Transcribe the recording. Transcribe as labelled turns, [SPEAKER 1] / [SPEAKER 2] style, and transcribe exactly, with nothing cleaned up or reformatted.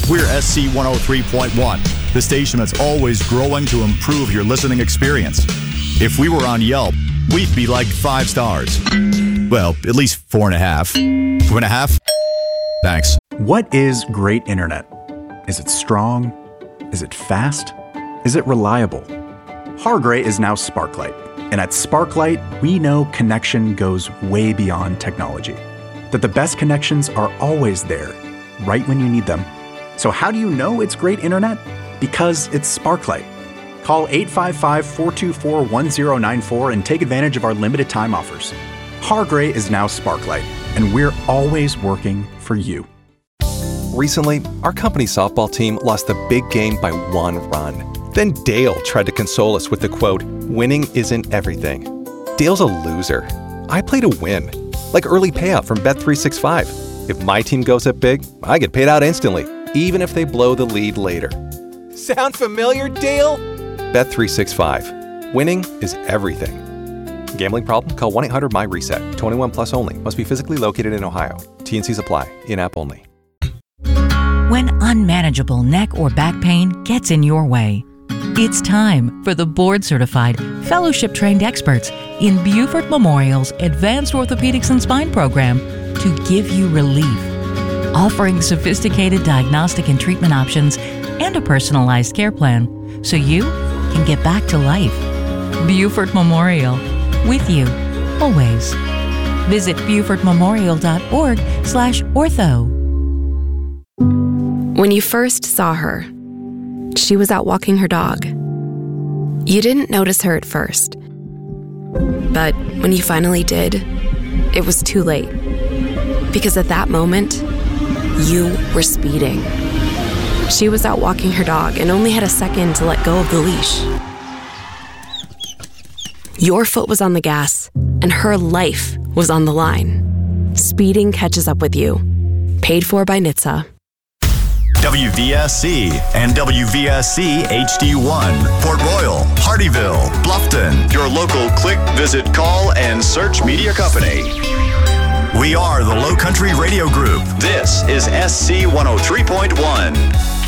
[SPEAKER 1] We're S C one oh three point one, the station that's always growing to improve your listening experience. If we were on Yelp, we'd be like five stars. Well, at least four and a half. Two and a half? Thanks.
[SPEAKER 2] What is great internet? Is it strong? Is it fast? Is it reliable? Hargray is now Sparklight. And at Sparklight, we know connection goes way beyond technology. That the best connections are always there, right when you need them. So how do you know it's great internet? Because it's Sparklight. Call eight five five, four two four, one zero nine four and take advantage of our limited time offers. Hargray is now Sparklight, and we're always working for you.
[SPEAKER 3] Recently, our company's softball team lost the big game by one run. Then Dale tried to console us with the quote, "Winning isn't everything." Dale's a loser. I play to win. Like early payout from Bet three sixty-five. If my team goes up big, I get paid out instantly, even if they blow the lead later. Sound familiar, Dale? Bet three sixty-five. Winning is everything. Gambling problem? Call one eight hundred M Y reset. twenty-one plus only. Must be physically located in Ohio. T and Cs apply. In-app only.
[SPEAKER 4] When unmanageable neck or back pain gets in your way, it's time for the board-certified, fellowship-trained experts in Buford Memorial's Advanced Orthopedics and Spine program to give you relief, offering sophisticated diagnostic and treatment options and a personalized care plan so you can get back to life. Buford Memorial, with you, always. Visit buford memorial dot org slash ortho.
[SPEAKER 5] When you first saw her, she was out walking her dog. You didn't notice her at first. But when you finally did, it was too late. Because at that moment, you were speeding. She was out walking her dog and only had a second to let go of the leash. Your foot was on the gas, and her life was on the line. Speeding catches up with you. Paid for by N H T S A.
[SPEAKER 1] W V S C and W V S C H D one, Port Royal, Hardyville, Bluffton, your local click, visit, call, and search media company. We are the Low Country Radio Group. This is S C one oh three point one.